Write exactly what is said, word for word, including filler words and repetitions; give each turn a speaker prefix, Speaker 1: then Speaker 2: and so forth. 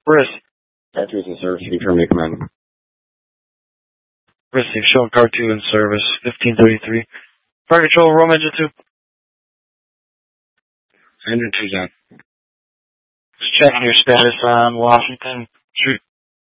Speaker 1: Briss.
Speaker 2: Car two is in service. Confirm your command.
Speaker 1: Briss, you've shown Car two in service. fifteen thirty-three. Fire control, Rome engine two.
Speaker 2: Engine two down.
Speaker 1: Just checking your status on Washington. Shoot.